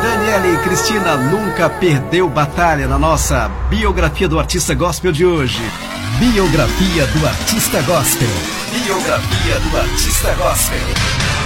Daniele Cristina nunca perdeu batalha na nossa biografia do artista gospel de hoje. Biografia do artista gospel. Biografia do artista gospel.